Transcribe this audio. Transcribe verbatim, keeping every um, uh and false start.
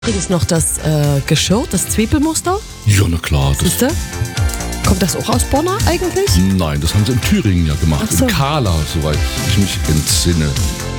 Übrigens noch das äh, Geschirr, das Zwiebelmuster. Ja, na klar. Das Siehste? Kommt das auch aus Bonner eigentlich? Nein, das haben sie in Thüringen ja gemacht. Ach so. In Kala, soweit ich mich entsinne.